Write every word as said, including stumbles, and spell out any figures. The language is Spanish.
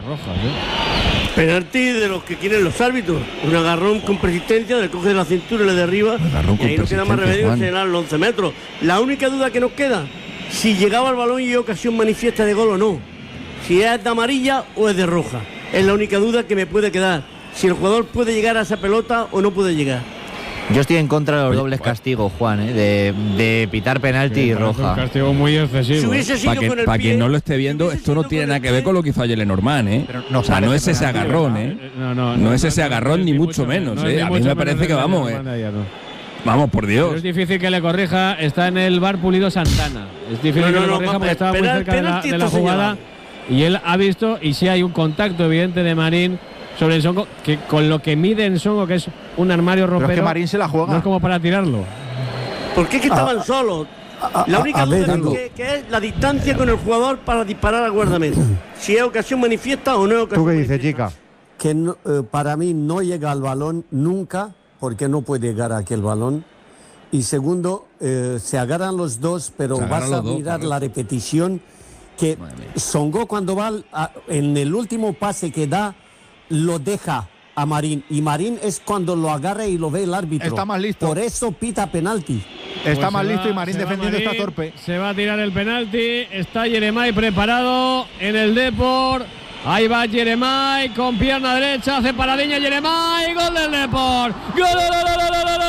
rojas, ¿eh? Penalti de los que quieren los árbitros. Un agarrón con persistencia, le coge de la cintura y le derriba. Agarrón y ahí con no queda más remedio que Juan. señalar los once metros. La única duda que nos queda, si llegaba al balón y hay ocasión manifiesta de gol o no. Si es de amarilla o es de roja. Es la única duda que me puede quedar. Si el jugador puede llegar a esa pelota o no puede llegar. Yo estoy en contra de los Oye, dobles pues- castigos, Juan, ¿eh? de, de pitar penalti Sí, y parece un roja. castigo muy excesivo. Si hubiese ¿eh? sido Para con el quien, pie, quien no lo esté viendo, si hubiese esto no sido tiene con nada el que ver pie, con lo que hizo ayer Lenormand, ¿eh? Pero no o sea, no parece es ese penalti, agarrón, Eh, ¿eh? eh, No, no, No es ese agarrón, ni mucho menos, no es ¿eh? ni A mí mucho me parece menos que el de vamos, Lenormand ¿eh? ayer, no. Vamos, por Pero es Dios. difícil que le corrija, está en el bar Pulido Santana. Es difícil No, que no, le no, corrija va- porque estaba muy penal- cerca de la, penalti de la está jugada. Y él ha visto, y sí hay un contacto evidente de Marín sobre Ensongo, que con lo que mide Ensongo, que es un armario Pero ropero, es que Marín se la juega. no es como para tirarlo. ¿Por qué es que estaban solos? La única a- a duda ver, es Diego. que, que es la distancia con el jugador para disparar al guardameta. Si es ocasión manifiesta o no es ocasión ¿Tú qué dices, manifiesta. chica? Que no- eh, para mí no llega al balón nunca, porque no puede llegar a aquel balón. Y segundo, eh, se agarran los dos, pero Se agarran vas a los dos, mirar correcto. la repetición que Madre mía. Songo cuando va al- a- en el último pase que da, lo deja a Marín. Y Marín es cuando lo agarra y lo ve el árbitro. Está más listo. Por eso pita penalti. Está Pues más se listo va- y Marín se va defendiendo está Marín, torpe. Se va a tirar el penalti. Está Jeremai preparado en el Depor. Ahí va Jeremai con pierna derecha. Hace paradiña Jeremai. Gol del Depor. ¡Gol!